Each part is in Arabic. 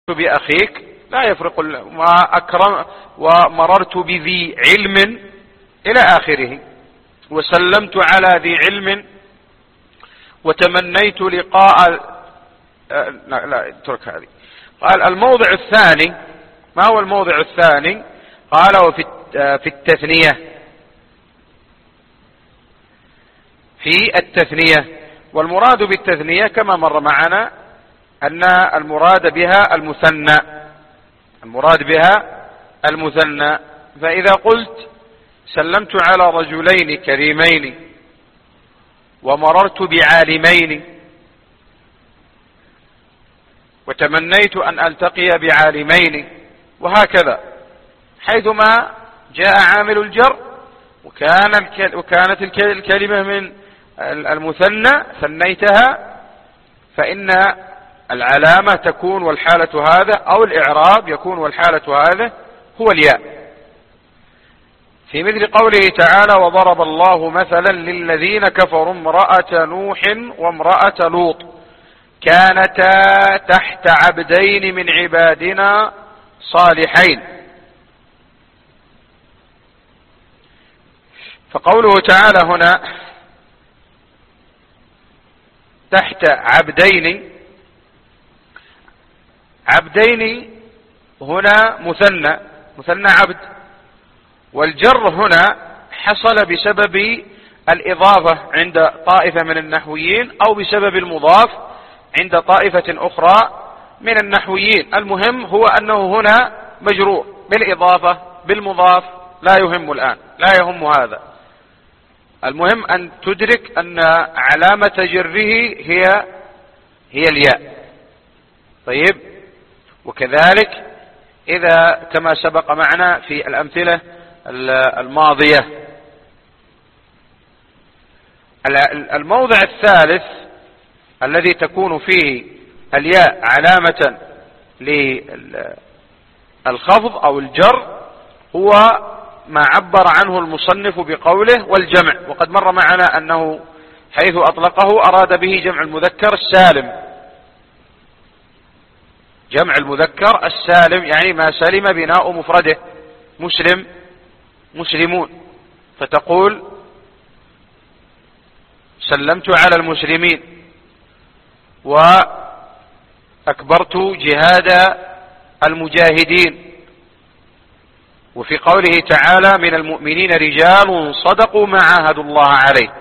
بأخيك لا يفرق وأكرم ومررت بذي علم إلى آخره، وسلمت على ذي علم وتمنيت لقاء. لا اترك هذه. قال الموضع الثاني. ما هو الموضع الثاني؟ قال وفي التثنية. في التثنية، والمراد بالتثنية كما مر معنا أن المراد بها المثنى. المراد بها المثنى. فإذا قلت سلمت على رجلين كريمين ومررت بعالمين وتمنيت أن ألتقي بعالمين، وهكذا حيثما جاء عامل الجر وكانت الكلمة من المثنى ثنيتها، فإن العلامة تكون والحالة هذا، أو الإعراب يكون والحالة هذا هو الياء. في مثل قوله تعالى وضرب الله مثلا للذين كفروا امرأة نوح وامرأة لوط كانتا تحت عبدين من عبادنا صالحين. فقوله تعالى هنا تحت عبدين، عبدين هنا مثنى عبد، والجر هنا حصل بسبب الإضافة عند طائفة من النحويين أو بسبب المضاف عند طائفة أخرى من النحويين. المهم هو أنه هنا مجرور بالإضافة بالمضاف، لا يهم الآن، لا يهم هذا. المهم أن تدرك أن علامة جره هي الياء. طيب، وكذلك إذا كما سبق معنا في الأمثلة الماضية. الموضع الثالث الذي تكون فيه الياء علامة للخفض أو الجر هو ما عبر عنه المصنف بقوله والجمع، وقد مر معنا أنه حيث أطلقه أراد به جمع المذكر السالم. جمع المذكر السالم يعني ما سلم بناء مفرده، مسلم مسلمون، فتقول سلمت على المسلمين وأكبرت جهاد المجاهدين. وفي قوله تعالى من المؤمنين رجال صدقوا ما عاهدوا الله عليه،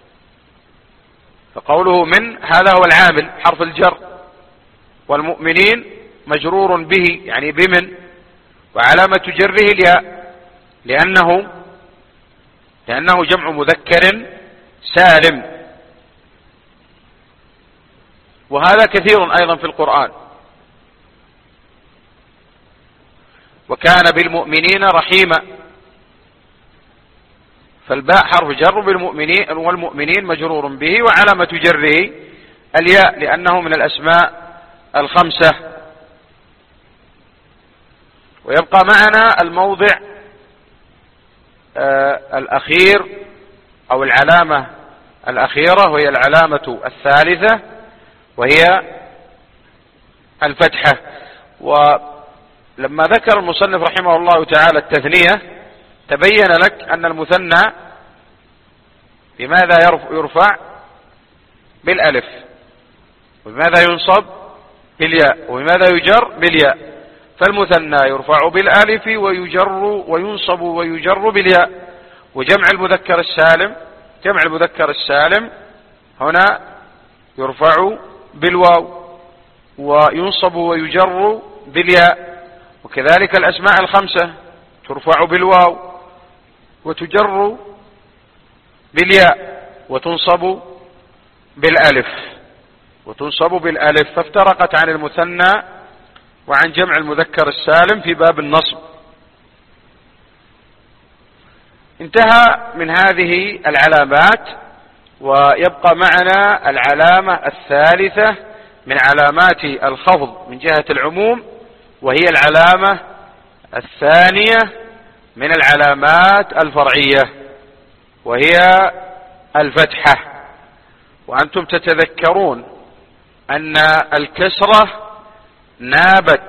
فقوله من هذا هو العامل حرف الجر، والمؤمنين مجرور به يعني بمن، وعلامة جره الياء لأنه جمع مذكر سالم. وهذا كثير أيضا في القرآن. وكان بالمؤمنين رحيما، فالباء حرف جر بالمؤمنين، والمؤمنين مجرور به وعلامة جره الياء لأنه من الأسماء الخمسة. ويبقى معنا الموضع الأخير أو العلامة الأخيرة، وهي العلامة الثالثة، وهي الفتحة. ولما ذكر المصنف رحمه الله تعالى التثنية تبين لك أن المثنى بماذا يرفع؟ بالألف، وبماذا ينصب؟ بالياء، وبماذا يجر؟ بالياء. فالمثنى يرفع بالألف ويجر وينصب ويجر بالياء. وجمع المذكر السالم، جمع المذكر السالم هنا يرفع بالواو وينصب ويجر بالياء. وكذلك الأسماء الخمسة ترفع بالواو وتجر بالياء وتنصب بالألف، فافترقت عن المثنى وعن جمع المذكر السالم في باب النصب. انتهى من هذه العلامات، ويبقى معنا العلامة الثالثة من علامات الخفض من جهة العموم، وهي العلامة الثانية من العلامات الفرعية، وهي الفتحة. وأنتم تتذكرون أن الكسرة نابت